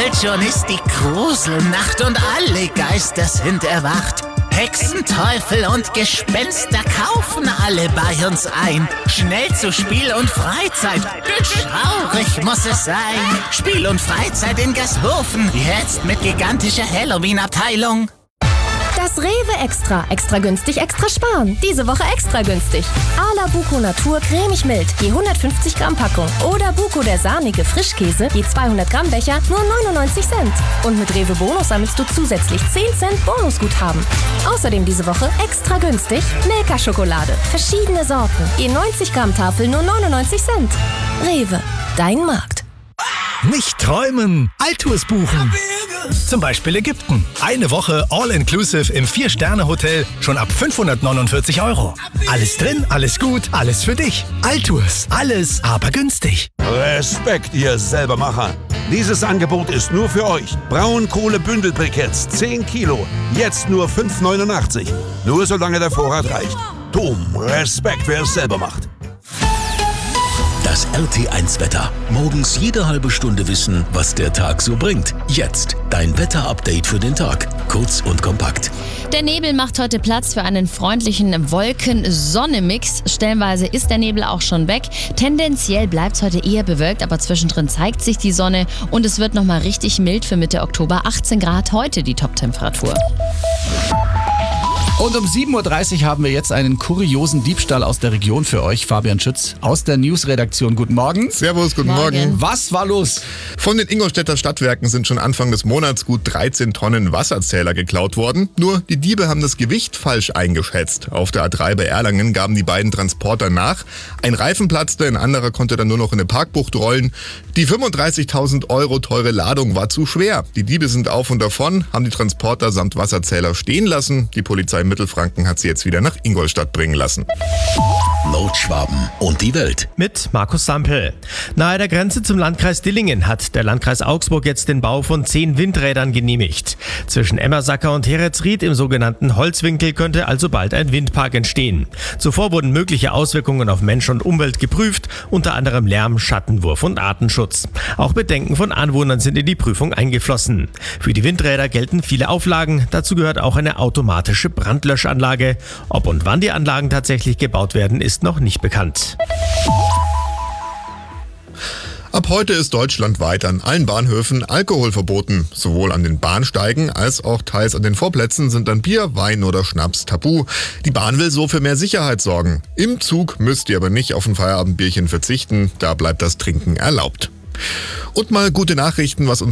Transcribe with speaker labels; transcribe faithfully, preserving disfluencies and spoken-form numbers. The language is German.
Speaker 1: Bald schon ist die Gruselnacht und alle Geister sind erwacht. Hexen, Teufel und Gespenster kaufen alle bei uns ein. Schnell zu Spiel und Freizeit, denn schaurig muss es sein. Spiel und Freizeit in Gasthofen, jetzt mit gigantischer Halloween-Abteilung.
Speaker 2: Das Rewe Extra. Extra günstig, extra sparen. Diese Woche extra günstig. Ala Buko Natur cremig mild, je hundertfünfzig Gramm Packung. Oder Buko der sahnige Frischkäse, je zweihundert Gramm Becher, nur neunundneunzig Cent. Und mit Rewe Bonus sammelst du zusätzlich zehn Cent Bonusguthaben. Außerdem diese Woche extra günstig Milka-Schokolade. Verschiedene Sorten, je neunzig Gramm Tafel, nur neunundneunzig Cent. Rewe, dein Markt.
Speaker 3: Nicht träumen, Altours buchen. Zum Beispiel Ägypten. Eine Woche All-Inclusive im Vier-Sterne-Hotel schon ab fünfhundertneunundvierzig Euro. Alles drin, alles gut, alles für dich. Altours, alles aber günstig.
Speaker 4: Respekt, ihr Selbermacher. Dieses Angebot ist nur für euch. Braunkohle-Bündelbriketts, zehn Kilo. Jetzt nur fünf neunundachtzig. Nur solange der Vorrat reicht. Dom, Respekt, wer es selber macht.
Speaker 5: Das R T eins Wetter. Morgens jede halbe Stunde wissen, was der Tag so bringt. Jetzt dein Wetterupdate für den Tag. Kurz und kompakt.
Speaker 6: Der Nebel macht heute Platz für einen freundlichen Wolken-Sonne-Mix. Stellenweise ist der Nebel auch schon weg. Tendenziell bleibt es heute eher bewölkt, aber zwischendrin zeigt sich die Sonne und es wird nochmal richtig mild für Mitte Oktober. achtzehn Grad heute die Top-Temperatur.
Speaker 7: Und um sieben Uhr dreißig haben wir jetzt einen kuriosen Diebstahl aus der Region für euch. Fabian Schütz aus der News-Redaktion. Guten Morgen.
Speaker 8: Servus, guten Morgen.
Speaker 6: Morgen.
Speaker 7: Was war los?
Speaker 8: Von den Ingolstädter Stadtwerken sind schon Anfang des Monats gut dreizehn Tonnen Wasserzähler geklaut worden. Nur die Diebe haben das Gewicht falsch eingeschätzt. Auf der A drei bei Erlangen gaben die beiden Transporter nach. Ein Reifen platzte, ein anderer konnte dann nur noch in eine Parkbucht rollen. Die fünfunddreißigtausend Euro teure Ladung war zu schwer. Die Diebe sind auf und davon, haben die Transporter samt Wasserzähler stehen lassen. Die Polizei in Mittelfranken hat sie jetzt wieder nach Ingolstadt bringen lassen.
Speaker 5: Nordschwaben und die Welt.
Speaker 9: Mit Markus Sampel. Nahe der Grenze zum Landkreis Dillingen hat der Landkreis Augsburg jetzt den Bau von zehn Windrädern genehmigt. Zwischen Emmersacker und Heretsried im sogenannten Holzwinkel könnte also bald ein Windpark entstehen. Zuvor wurden mögliche Auswirkungen auf Mensch und Umwelt geprüft, unter anderem Lärm, Schattenwurf und Artenschutz. Auch Bedenken von Anwohnern sind in die Prüfung eingeflossen. Für die Windräder gelten viele Auflagen, dazu gehört auch eine automatische Brandlöschanlage. Ob und wann die Anlagen tatsächlich gebaut werden, ist noch nicht bekannt.
Speaker 8: Ab heute ist deutschlandweit an allen Bahnhöfen Alkohol verboten. Sowohl an den Bahnsteigen als auch teils an den Vorplätzen sind dann Bier, Wein oder Schnaps tabu. Die Bahn will so für mehr Sicherheit sorgen. Im Zug müsst ihr aber nicht auf ein Feierabendbierchen verzichten, da bleibt das Trinken erlaubt. Und mal gute Nachrichten, was uns